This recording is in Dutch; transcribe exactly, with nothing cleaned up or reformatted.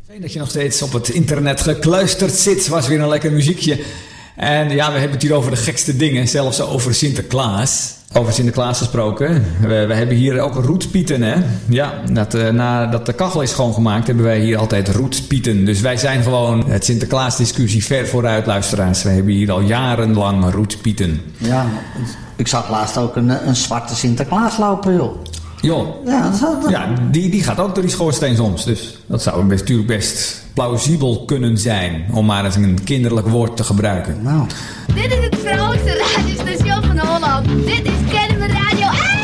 Fijn dat je nog steeds op het internet gekluisterd zit. Was weer een lekker muziekje. En ja, we hebben het hier over de gekste dingen. Zelfs over Sinterklaas. Over Sinterklaas gesproken. We, we hebben hier ook roetpieten, hè. Ja, dat, uh, nadat de kachel is schoongemaakt hebben wij hier altijd roetpieten. Dus wij zijn gewoon het Sinterklaas-discussie ver vooruit, luisteraars. We hebben hier al jarenlang roetpieten. Ja, ik zag laatst ook een, een zwarte Sinterklaas lopen, joh. Jo, ja, dat zou, dat... ja die, die gaat ook door die schoorsteen soms. Dus dat zou best, natuurlijk best plausibel kunnen zijn. Om maar eens een kinderlijk woord te gebruiken. Nou. Dit is het vrolijkste radiostation van Holland. Dit is Kennemer Radio. Ah!